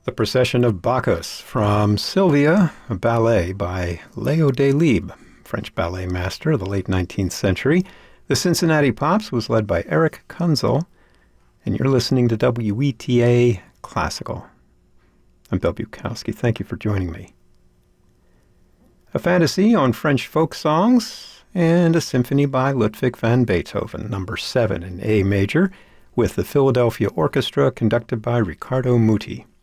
The Procession of Bacchus from Sylvia, a ballet by Leo Delibes, French ballet master of the late 19th century. The Cincinnati Pops was led by Eric Kunzel, and you're listening to WETA Classical. I'm Bill Bukowski. Thank you for joining me. A fantasy on French folk songs and a symphony by Ludwig van Beethoven, number 7 in A major, with the Philadelphia Orchestra conducted by Riccardo Muti.